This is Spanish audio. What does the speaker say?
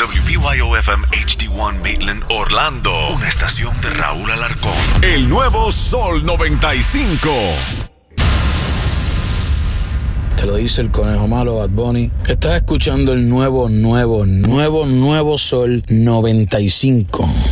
WBYO-FM HD1 Maitland, Orlando. Una estación de Raúl Alarcón. El nuevo Sol 95. Te lo dice el conejo malo, Bad Bunny. Estás escuchando el nuevo Sol 95.